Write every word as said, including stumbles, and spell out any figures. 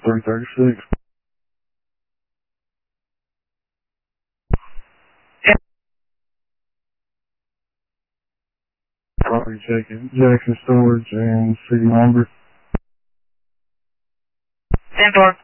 three thirty-six. Property checking. Jackson Storage and city number. ten four.